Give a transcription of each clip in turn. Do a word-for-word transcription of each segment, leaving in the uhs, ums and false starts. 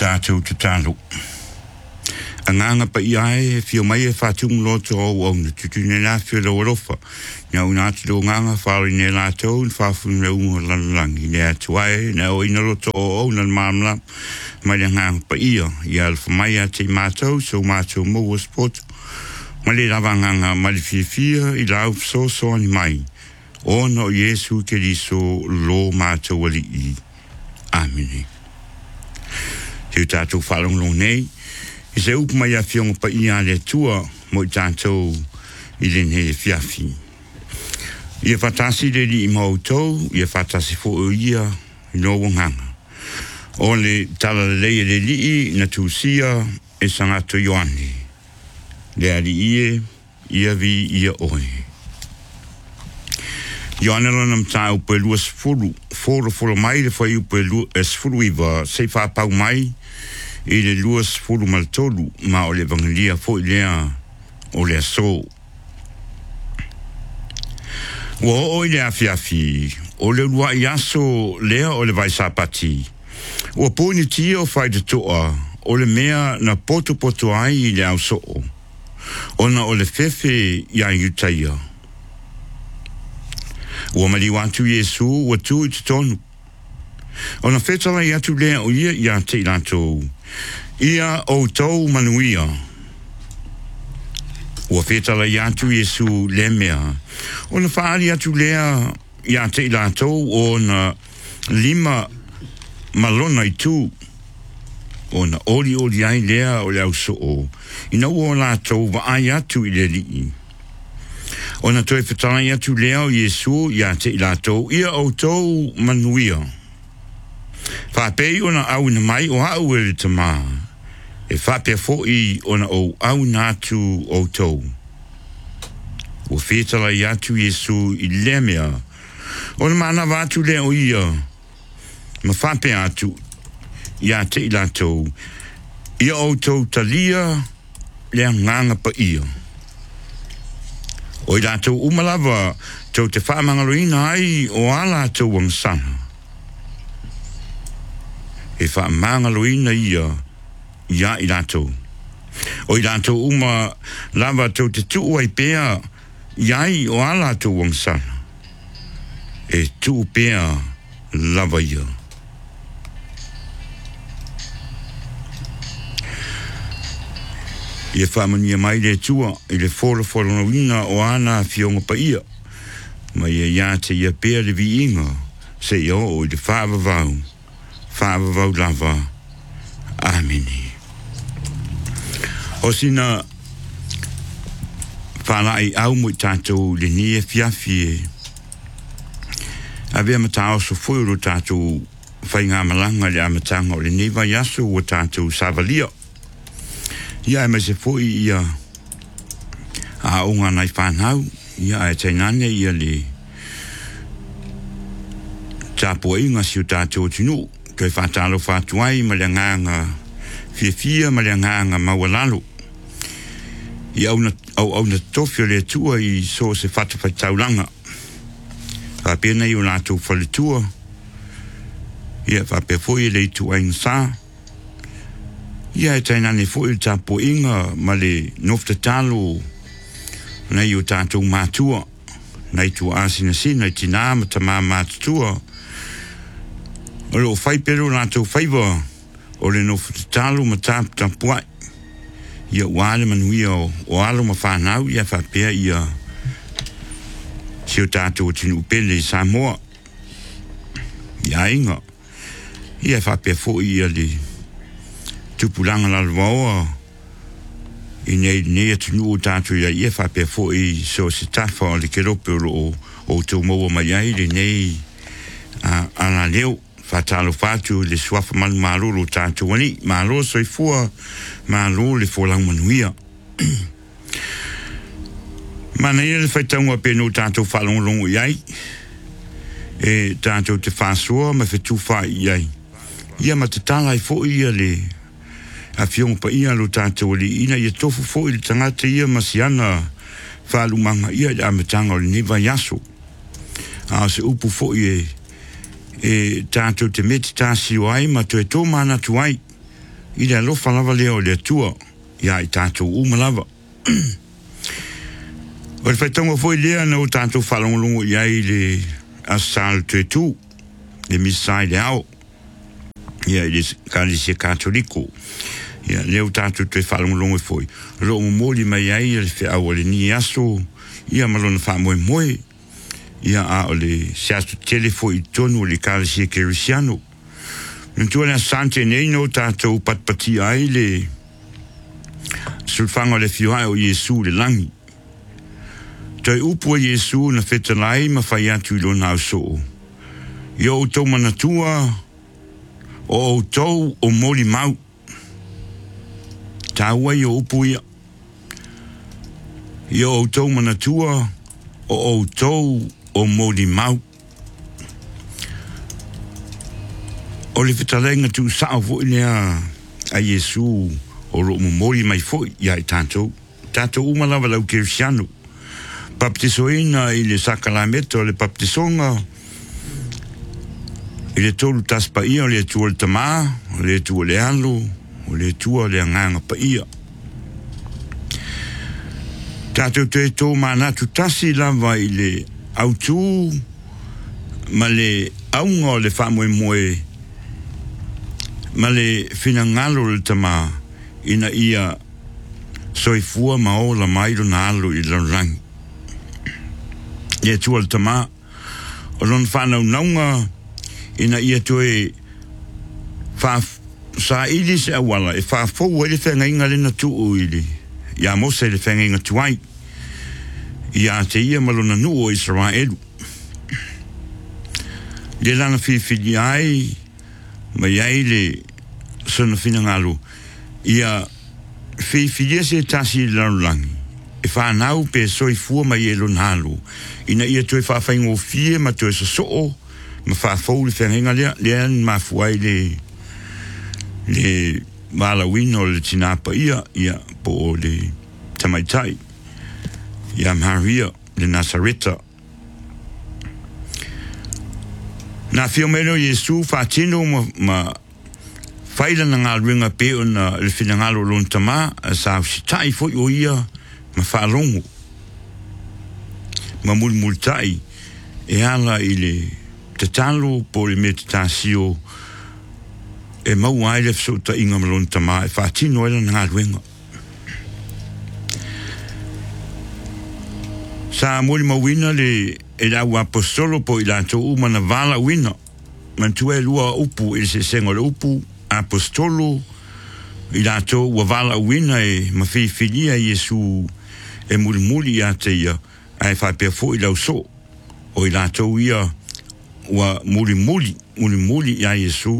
tātou te tālo. Anganga pa iae, fio mai e whātung loto o au na tutu ne la fio la warofa. Nga unati lo nganga whāri ne la tau, n whāfunu le ungo lalalangi. Ne atuae, ne o ina loto o au na mamla, mai le nganga pa ia. Ia alfa mai a te mātou, so mātou mou o sport. Mai le lava nganga mali fia fia, i lau so so ani mai. O no Yesu ke liso lo mātou wali i. Amini. Te tātou whalong long nei, i se upu mai a fionga pa ia le tua mo i tātou i le ne fiafi. Ia whatasi le li i mautou, ia whatasi fo o ia i no wanganga. O le tala le leia le li i na tūsia e sangato Ioane. Le ali ie, ia vi ia oe. Ioane lana mta upe lua sifuru, foro foro mai le fai upe lua sifuru iwa, se wha pau mai, i le luas fulu maltolu ma o le vangalia fo i lea o le aso. Ua o i le afiafi, o le lua i aso lea o le vaisapati. Ua pōni tia o whai te toa, o le mea na poto poto ai i le au soo. Ona o le fefe i a iutaia. Ua mali watu Yesu, ua tu i te tonu. Ona whetala i atu lea o ia i a te ilatou. Ia o tau manuia. Ua whetala i atu Yesu le mea. Ona whaari atu lea i a te ilatou o na lima malona i tu. Ona ori ori ai lea o le au soo. Ina ua o latou wa ai atu i le lii. Ona toi whetala i atu lea o Yesu i a te ilatou. Ia o tau manuia. Whapei ona au na mai o au e te maa. E whapea fo i ona o au nātu o tau. O whetala i atu Yesu i le mea. Ona mana wātu le o ia. Ma whapea atu i a te ilatou. Ia o tau talia le nganga pa ia. O i latou umalawa tau te whaamangaloina ai o ala tau wangsana. E wha mangaloina ia ia i latou. O i latou uma lava tau te tuu ai pēa iai o a latou wangsana. E tuu pēa lava ia. Ia wha mania mai le tua i le fora fora na wina o ana fionga pa ia. Ma ia ia te ia pēa le vi inga se ia o i le whaava vau. Whaava vau lava. Amini. O sina whalai au mo tātou le nia fiafie. A vea matao so fuiro tātou whainga malanga le amatanga o le neva yaso o tātou savalia. Ia e mai se fui ia a unga nai whanau. Ia e tainane ia le tāpua inga si o tātou tinu. Toi whātalo whātuai ma le nganga fia fia ma le nganga mawalalo. I au na, au, au na tofio le tua i so se whatawhai taulanga. Whapena i o lātou whale tua. Ia whapea fwoi le tua insa. Ia e tainane fwoi tāpo inga ma le nofta talo na i o tātou mātua. Na i tua asina sina i tina ma tamā mātua. O lo fai pero lātou whaiva o le nofta talo ma tāp tampuai. Ia wale manuia o, o alo ma whanau ia whapea ia si o tātou tinu pele i Samoa. Ia inga. Ia whapea fo ia le tupulanga lalwaoa i nei nei tinu o tātou ia ia whapea fo i so se tafa o le kerope o, o tau maua mai ai le nei a, ana leo. Whatalo whātu le suafa manu maroro tātou wani. Maroro soi fua, maroro le fōlang manuia. Mana ia le whaitaunga pēno tātou whalongolongo iai. E tātou te whāsua ma whetu whā iai. Ia ma te tala i fo ia le a fionga pa ia lo tātou wali. Ina ia tofu fo i le tangata ia masiana whalumanga ia le amatanga o le neva yaso. A se upu fo i e tātou te meti tāsi o ai ma tu e tō mana tu ai I le alofa lava lea o le atua, ia i tātou uma lava. O le whaitonga foi lea na o tātou whalongolongo ia i le asal tue tū, le misai le ao, ia i le kalisia katoliko, ia le o tātou tue whalongolongo foi. Ro mo moli mai ai le whi au le ni aso, ia malona wha moe moe, ia a o le siastu telefo i tonu o le kalisia kerisiano. Ntua le asante nei no tātou patpati ai le sulfanga le fiuai o Yesu le langi. Tai upu o Yesu na whetalai ma whai atu i lona au soo. Ia o tau manatua o o tau o moli mau. Tāua i o upu ia. Ia o tau manatua o o tau o moli mau. O le whetalenga tu sao fo lea a Yesu o ro mo mori mai fo ia i tātou. Tātou umalawa lau kerisiano. Baptisoina i le sakalameta o le baptisonga. I le tolu taspa ia o le tua le tamā, o le tua le alo, o le tua le anganga pa ia. Tātou te tō manatu tasi lava i le autu ma le aunga o le whamoe moe ma le finangalo le tama ina ia soifua maola mairo na alo i laurangi. Ia tua le tama o lon whanau naunga ina ia tue wha sa ili se awala e wha fau e le whenga inga lena tu uili. Ia mose le whenga inga tuai. Ia te ia malona nu o Israelu. Le lana whiwhiri ai ma iai le sona fina ngalo ia whiwhiria se tasi laurangi e whanau pe soi fua mai e lon halu ina ia tue whawhaingo fie ma tue sa soo ma whawhau le whenga lea lean ma fuai le le malawino le tinapa ia ia po le tamaitai ia Maria le Nazareta na fiomeno Yesu fatino ma, ma faila na ngā ruenga pe o na le whinangalo lon tama a sa sitai fo o ia ma whaalongo ma mul multai e ala i le tatalo po le me tatasio e mau ai le fsota inga ma lon tama e fatino ela na ngā ruenga sa muli mawina le e la ua apostolo po i la to uma na vala wina man tu e lua upu i se sengo le upu apostolo i la to ua vala wina e ma whiwhiria Yesu e muli muli a te ia ai whapea fo i lau so o i la to ia ua muli muli muli muli a Yesu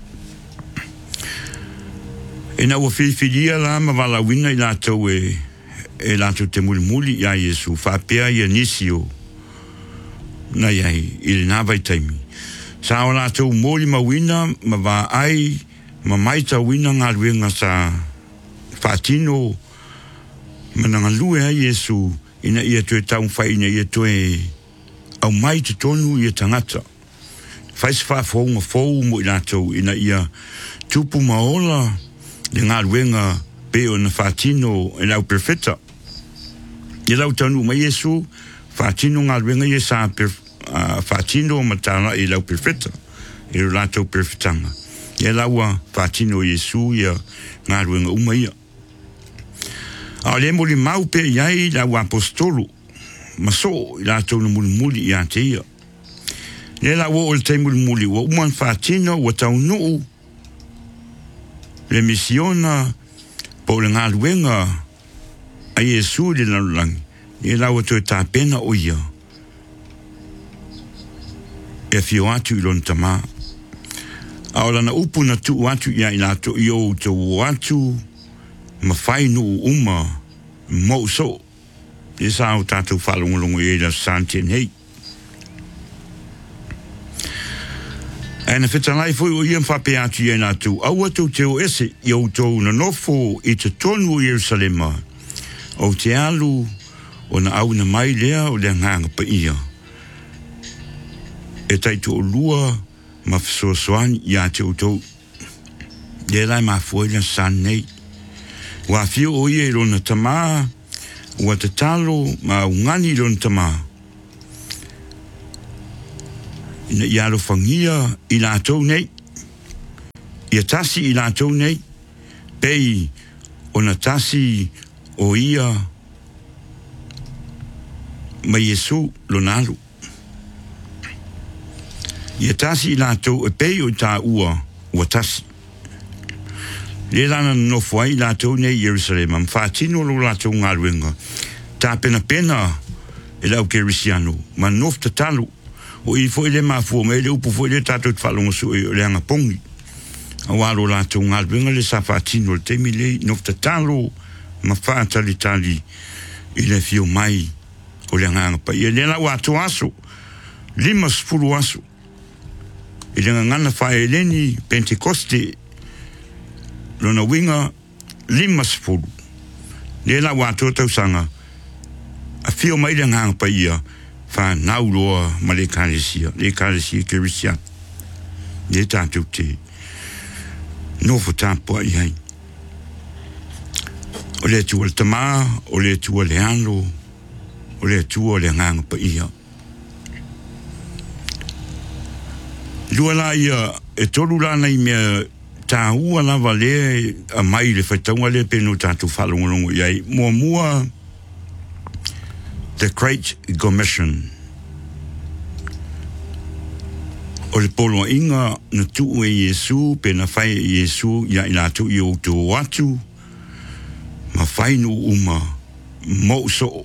e na ua whiwhiria la ma vala wina i la to e e la to te muli muli a Yesu whapea ia nisio na iai i le nā vai taimi. Sa o lātou mōri ma wina, ma wā ai, ma maita wina ngā ruenga sa whātino, ma nga lue a Yesu, ina ia tue tau whai, ina ia tue au mai te tonu ia tangata. Whais wha whaunga whau mo i lātou, ina ia tupu maola, le ngā ruenga peo na whātino e lau perfeta. I lau tanu ma Yesu, whātino ngā ruenga ia sa perfeta. Uh, whātino matala i lau perfeta i lau lātou perfetanga i laua whātino Yesu ia ngā ruenga uma ia a le muli mau pe iai lau apostolo maso i lātou na muli muli i a te ia le lau o le te muli muli wa uman whātino wa tau nuu le misiona po le ngā ruenga a Yesu le lalulangi i lau atu e tā pena o ia e fio atu i lon tama. A o lana upu na tu atu ia i lato i o te atu ma whai nu uma mo so. E sa o tātou whalongolongo e la santien hei. E na whetalai fwy o iam whape atu i a natu. Au atu te o ese i o tau na nofo i te tonu o Yerusalema. O te alu o na au na mai lea o le nganga pa ia. E taitu o lua ma fisoasoani i a te o tau. le lai ma foi la san nei wa fio o ye lo na tama wa te talo ma ngani lo na tama ina ia lo fangia i la tau nei ia tasi i la tau nei pei o na tasi o ia ma Yesu lo nalu ia tasi i la tau e pei o ta ua ua tasi le lana no foi la tau nei Jerusalem am fatino lo la tau ngaluenga ta pena pena e lau kerisiano ma nof te talu o i foi le mafu me le upu foi le tatu te falongo su e le anga pongi a walo la tau ngaluenga le sa fatino le temi le nof te talu ma fata li tali i le fio mai o le anga pa i le la watu aso lima spuru aso i le ngana fa eleni Pentecoste lona winga lima spuru le la watu tau sanga a fio mai le anga pa ia fa nauloa ma le kalesia le kalesia kerisia le tatu te nofo tapo ai hai o le tua le tama o le tua le alo o le tua le anga pa ia lua la ia e tolu lana i mea ta ua lava le a mai le whaitaunga le penu tatu whalongolongo iai mua mua the Great Commission o le polo inga na tuu e Yesu pe na whai e Yesu ia ina tu i o tu watu ma whainu uma mo so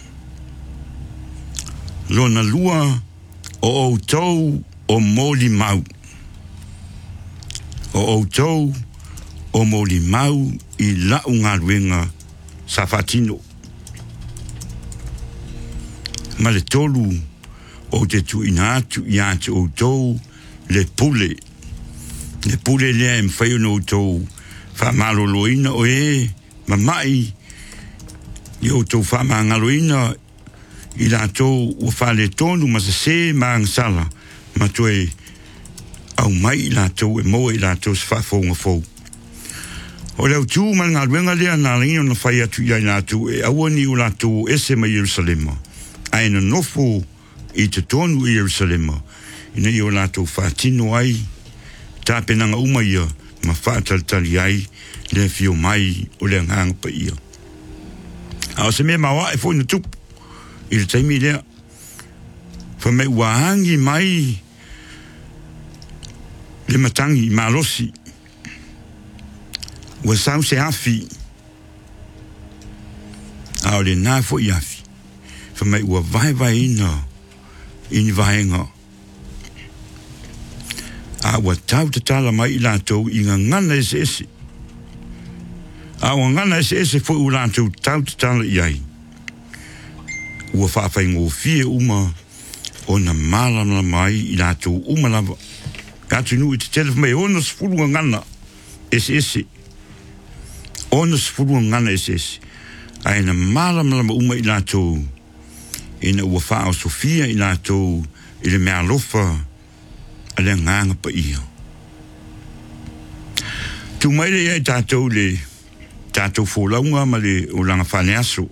lona lua o o tau o moli mau o o tau o moli mau i lau ngā ruenga sa fatino ma le tolu o te tu inatu i atu o tau le pule le pule lea em whaio no tau wha maloloina o e ma mai i o tau wha mangaloina i la tau o wha le tonu ma se se maang ma toe au mai i la tau e moa i la tau se wha fonga fau o leo tū ma ngā ruenga lea nā ringo na whai atu i la tau e awani o la tau ese ma Jerusalema aina nofo i te tonu i Jerusalema ina i o la tau whatino ai tāpenanga uma ia ma whātaltali ai le fio mai o le nganga pa ia a o se mea mawa e fōi na tupu i le taimi lea fa me wahangi mai le matangi malosi ua sau se afi a o le nā fo i afi fa me ua vai vai ina ini vahenga a ua tau te tala mai i lātou i ngā ngana ese ese a ua ngana ese ese fo u lātou tau te tala i ai ua whawhai ngō fie uma o na malama mai i lātou uma lava atu nu i te telef mai ona sfurua ngana ese ese ona sfurua ngana ese ese ai na malama uma i lātou ina ua whao Sofia i lātou i le mea lofa a le nganga pa ia. Tu mai le e tātou le tātou fōlaunga ma le o langa whane aso.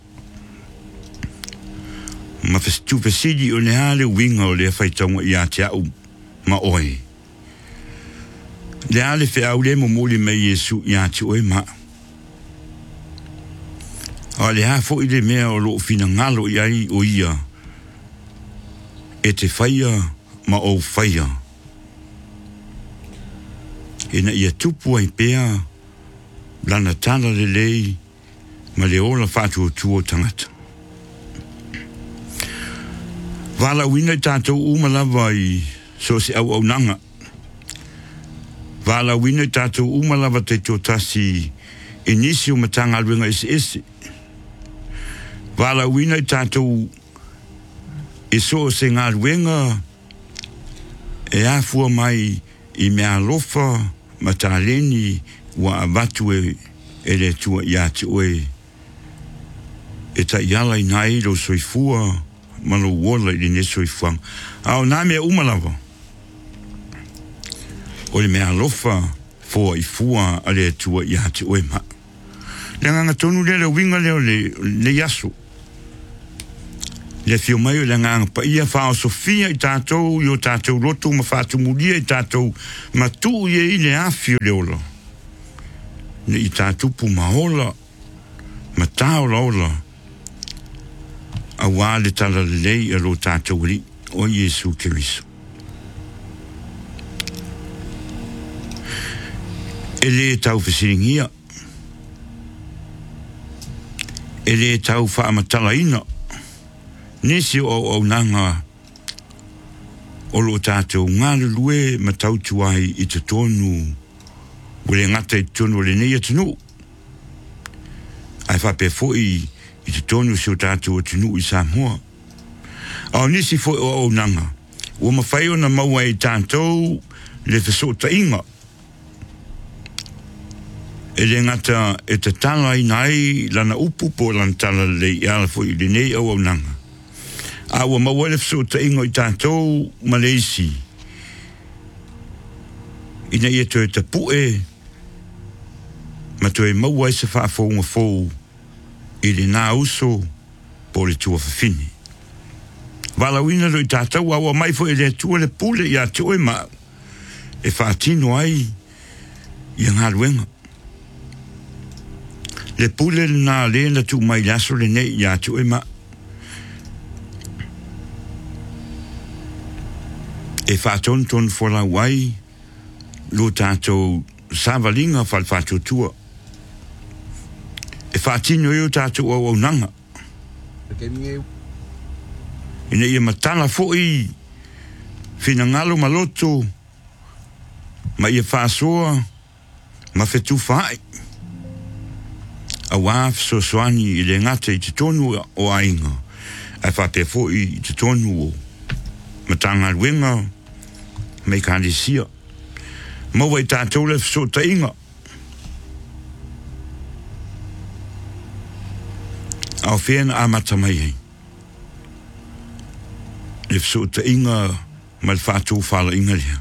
Ma tu fesidi o le hale winga o le whaitaunga i a te au ma oe. Le hale whi au le mo moli mai Yesu i a te oe ma. A le hafo i le mea o lo fina ngalo i ai o ia e te whaia ma o whaia e na ia tupu ai pēa lana tana le lei ma le ola whātua tuo tangata wala wina tātou umalawa i so se au au nanga wala wina tātou umalawa te tō tasi e nisi o matanga alwenga ese ese wala wina tātou e so se ngā ruenga e afua mai i mea lofa ma tāleni wa abatu e e le tua i ate oe e ta iala i nai lo soifua ma lo wola i ne soifuang au nā mea umalawa o le mea lofa fo i fua ale tua ia te oema. Le nganga tonu le le winga leo le, le yasu. Le fio mai o le nganga pa ia whao Sofia i tātou, i o tātou roto ma whātu mulia i tātou, ma tu i e i le awhio le ola. Ne i tātou pu maola, ma tāola ola, a wā le tala le lei a lo tātou ri o Jesu Keriso. E le tau whasiringia, e le tau whaamatala ina, nesi o au nanga o lo tātou ngāle lue ma tau tuai i te tonu wale ngata i tonu le nei atinu. Ai whape foi i te tonu si o tātou atinu i Samoa. Au nesi foi o au nanga, o mawhai o na maua i tātou le whasota inga. E le ngata e te tala i nai lana upu po lana tala le i ala foi le nei au au nanga. Awa mawale fsota ingo i tātou Malaysi. Ina ia tue te pue, ma tue maua i se whaafo unga fōu i le nā uso po le tua whawhini. Wala wina lo i tātou awa mai fo i le tua le pule i a tue ma e whaatino ai i ngā ruenga. Le pule le nā le na tu mai laso le nei i a tue ma e whāton ton whola wai lo tātou sāwalinga whal whātou tua. E whātino i o tātou au au nanga. Ina ia matala fōi whina ngalo maloto ma ia whāsoa ma whetu whai. A wāf so soani i le ngata i te tonu o ainga. A whāpea fōi i te tonu o matanga ruenga me kāndisia. Maua i tātou le whasota inga. Au whiana a matamai hei. Le whasota inga ma le whātou whala inga lea.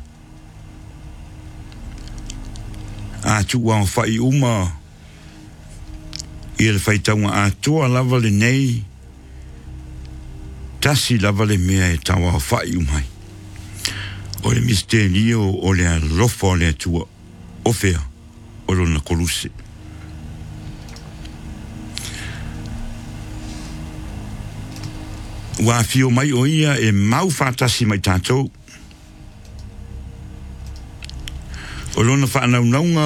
A tu wao whai uma i le whaitaunga a toa lava le nei tasi lava le mea e tawa whai umai. O le misterio o le alofa o le atua o fea o lona koluse. Wa fio mai o ia e mau whātasi mai tātou. O lona whaanaunga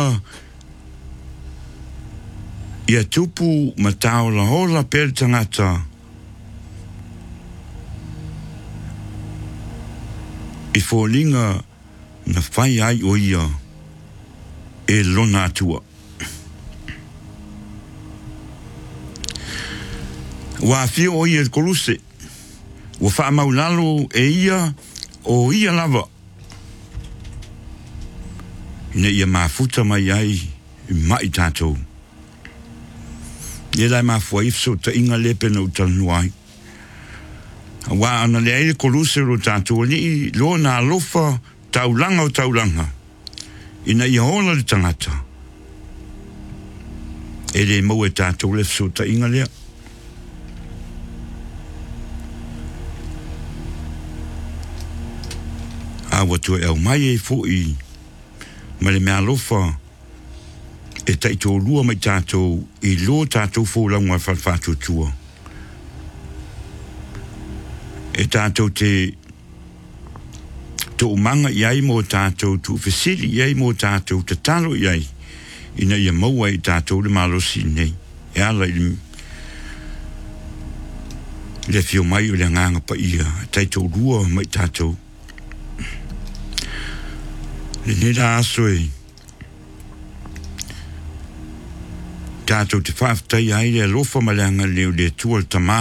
ia tupu ma taola hola pere tangata i fōlinga na whai ai o ia e lona atua. Wa fio o ia koluse, wa wha maulalo e ia o ia lava. Ina ia mafuta mai ai i mai tātou. Ia lai mafua ifso ta inga lepe na utanuai. Wa ana le aile koluse ro tātou ni lo na alofa taulanga o taulanga. Ina ia hola le tangata. E le mau e tātou le fso ta inga lea. Awa tue au mai e fo i ma le mea alofa e taito lua mai tātou i lo tātou fo langwa whalwhātou tua. E tātou te tō manga iai mō tātou, tō whesiri iai mō tātou, te talo iai, ina ia maua i tātou le malosi nei. E ala i le fio mai o le nganga pa ia, taito lua mai tātou. Le nera asoe, tātou te whaftai ai le alofa malanga leo le tua le tamā.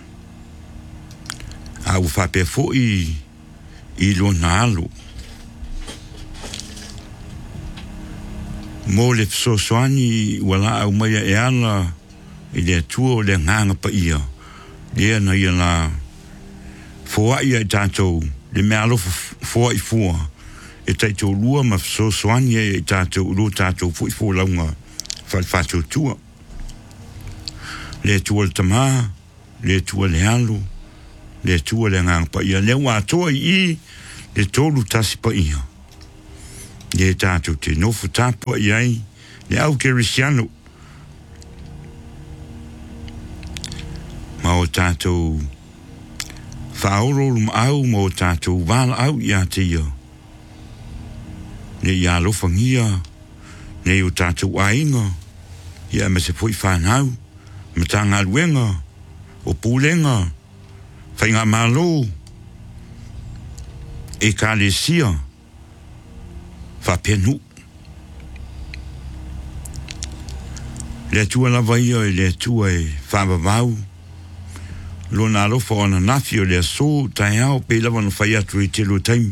Au whapea fo i i lo na alo. Mō le fsosoani wala au maia e ala i le atua o le nganga pa ia. Lea na ia la fōa ia i tātou le mea alo fōa i fōa e tai tō lua ma so soani e tātou uro tātou fui fō launga whal whātou tua. Le tua le tamā, le tua le halo, le tua le ngang pa ia, le wātoa i le tōlu tasi pa ia. Le tātou te nofu tāpua iai, le au kerisiano. Ma o tātou whaorolu ma au ma o tātou wāla au ia te ia. Ne ia lofangia, ne o tātou ainga, ia me se pui whanau, me tanga luenga, o pūlenga, whainga malo, e ka le sia, whapenu. Le tua lava ia e le tua e whabavau, lo na lofa ona nafi o le so, tai au pe lava no whai atu i te lo taimi.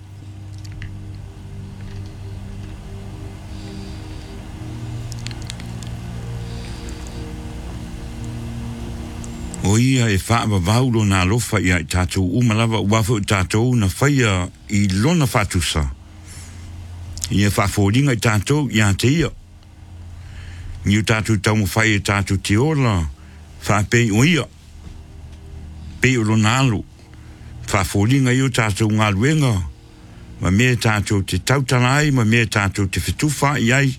O ia e whaaba vaulo nā lofa ia i tātou umalawa uafu tātou na whaia i lona whatusa. Ia whafōringa i tātou ia te ia. Niu tātou tau mo whai i tātou te ola, whapei o ia. Pei o lona alo. Whafōringa i o tātou ngā luenga. Ma mea tātou te tautanai, ma mea tātou te whituwha i ai.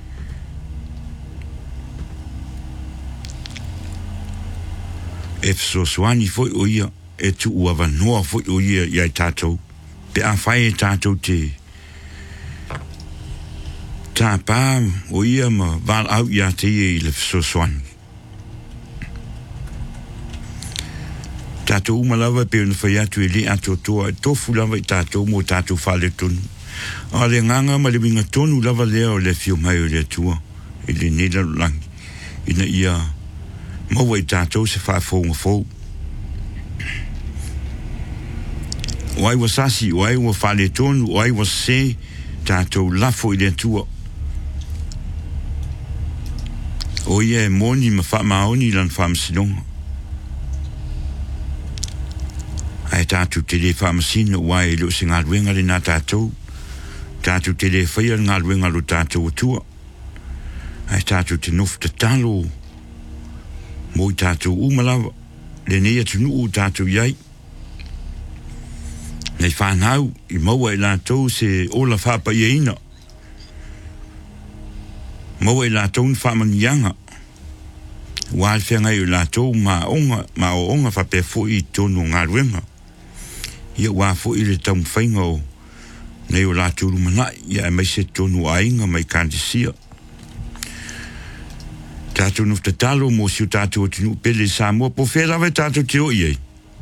E so swani foi o ia e tu uava noa foi o ia ia tātou. Pe a whai e tātou te tā pā o ia ma wāl au ia te ia i le so swani. Tātou umalawa pe una whai atu e le ato toa e tofu lava i tātou mo tātou whale tonu. A le nganga ma le winga tonu lava lea o le fio mai o le atua e le nela langi. Ina ia maua i tātou se whāwhonga fōu. O ai wa sasi, o ai wa whale tonu, o ai wa se tātou lafo i le tua. O ia e moni ma wha maoni lan whamasilonga. Ai tātou te le whamasina o ai lo se ngā ruenga le nā tātou. Tātou te le whaia ngā ruenga lo tātou atua. Ai tātou te nofu te talo. Mo i tātou umalawa, le nea tunu o tātou iai. Nei whanau, i maua i lātou se ola whapa i eina. Maua i lātou ni whamanianga. Wāi whengai i lātou ma onga, ma o onga whapea fo i tonu ngā ruenga. Ia wā fo i le taum whainga o nei o lātou rumanai, ia e mai se tonu ainga mai kāndisia. Tātou nuf te talo mo siu tātou tinu pele Samoa po whelawa tātou te o iei.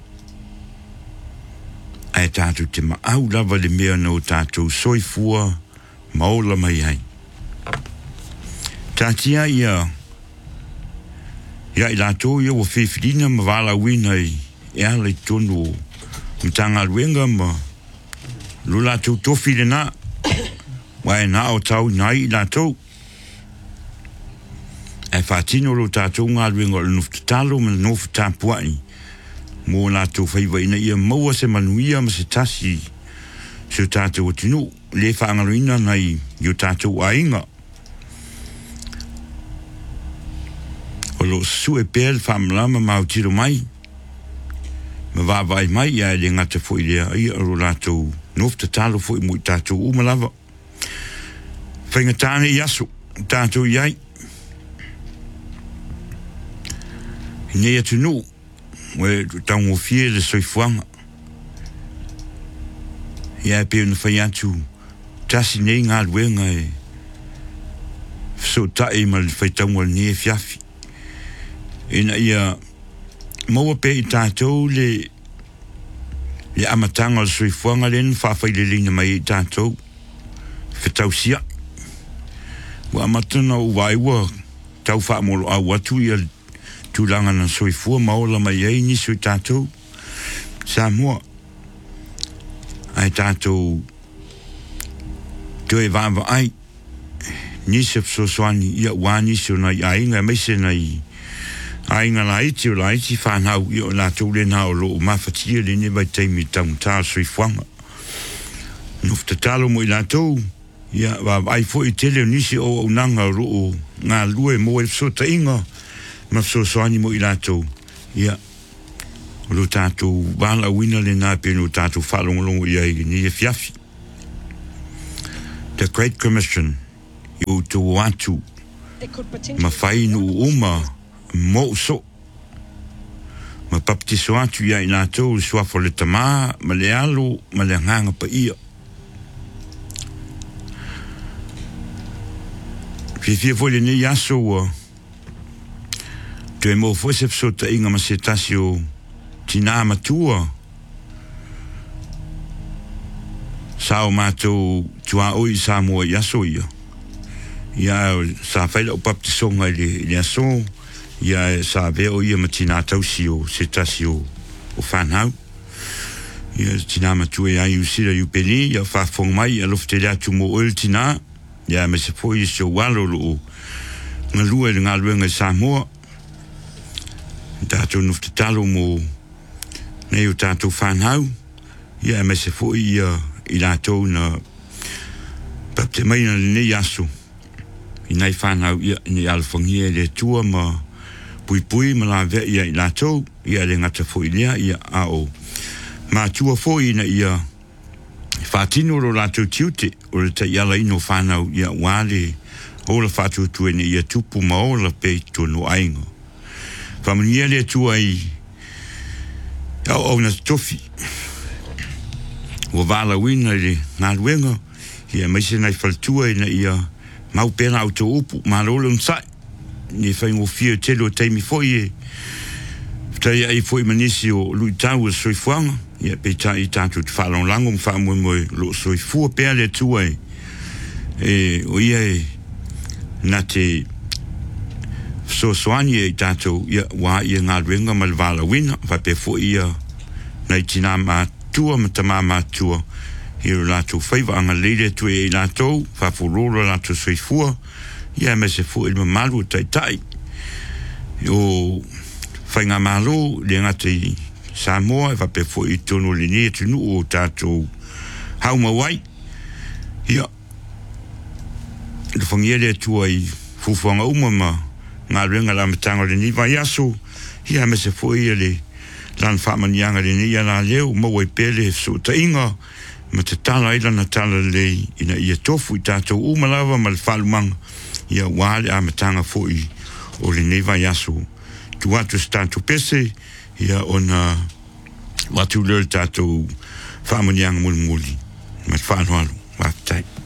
Ai tātou te maau lava le mea no tātou soifua maola mai ai. Tātia ia ia i lātou ia wa whewhirina ma wala wina i e ala i tonu o mtanga ruenga ma lo lātou tofi le nā. Wai nā o tau nai i lātou. E whātino lo tātou ngā ruenga o le nufta talo me le nofu tāpuai. Mō lātou whaiwa ina ia maua se manuia ma se tasi se tātou o tinu. Le whaangaruina nei i o tātou ainga. O lo sue pēl whaamlama mau tiro mai. Ma wāwai mai ia e le ngata fo i lea ia o lo lātou nufta talo fo i mui tātou umalawa. Whaingatāne i aso tātou iai. Nei atu nu, we tango fie le soifuanga. Ia pe una whai atu, tasi nei ngā luenga e so tae ma le whai tango ni e fiafi. Ina ia maua pe i tātou le le amatanga le soifuanga le na whawhai le lina mai i tātou. Whetau sia. Wa amatana o waiwa, tau wha molo au atu ia tūlanga na soifua maola mai ei nisu i tātou. Samoa. Ai tātou tue vāwa ai nisip so soani ia wānisu na i ainga meise na i ainga la iti o la iti whanau i o la tūle na o lo o mawhatia le ne vai teimi tamu tā soifuanga. nufta talo mo ilatou ia wa ai fo i tele nisi o unanga ro nga lue mo e so tainga ma so so ani mo ilatou ia lo tatou bala wina le na pe no tatou falongolongo ia ni e fiafi. The Great Commission you to want to ma fai no uma mo so ma baptiso atu ia ina tau sua fo le tama ma le alu ma le nganga pa ia fi fi fo le ni yaso tu e mo fo se so ta inga ma se tasio tina matua sao mato tua oi sa mo yaso ia ia sa fai o baptiso ngai le yaso ia sa veo ia matina tausio se tasio o fanau ia tina matue ai usira you peli ia fa fong mai ia loftelia tu mo ultina ia me se foi so walo lo ngalue ngalue sa mo dato nufte talo mo nei o tato fanau ia me se foi ia ilato na papte mai na ne yaso inai fanau ia ni alfongie le tua ma pui pui ma la ve ia ilato ia le ngata foi ia ia ao ma tua foi na ia fatino ro lato tiute o le tai ala ino fanau ia wale o la fatu tu ni ia tupu ma o la pe tu no aingo famnia le tua i au na tofi o vala wina le na luenga ia mai se nai faltua ina ia mau pena auto upu ma lo lo sai ni fai mo fio telo taimi foi tai ai foi manisi o lui tau soi fuanga ia pe tai tatu te falon lango fa mo mo lo soi fu pe le tuai e o ia na te so soani e tatu ia wa ia nga luenga mal vala wina va pe foi ia nai tina ma tua matama ma tua Hiro lato faiva anga leile tu e lato fa furoro lato soi fua ia me se fu il malu tai tai o fainga malu le ngati Samoa fa pe fu i tono lini tu nu o tato hau mawai ia le fangiele tu ai fu fanga umama nga renga la mtango le ni vai aso ia me se fu i le lan fa manianga le ni ia la leo mo wai pele so tainga ma te tala ila na tala lei ina ia tofu i tātou umalawa ma le whalumanga ia wale a matanga fui o le neva yasu tu atu statu pese ia ona watu leo tātou whamanianga muli muli ma te whanualu wakitai